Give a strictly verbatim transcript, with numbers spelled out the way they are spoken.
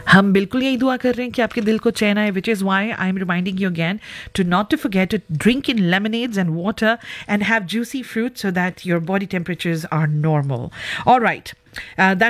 हम बिल्कुल यही दुआ कर रहे हैं कि आपके दिल को चैन आए, which is why I am reminding you again to not to forget to drink in lemonades and water and have juicy fruit so that your body temperatures are normal. All right. Uh, that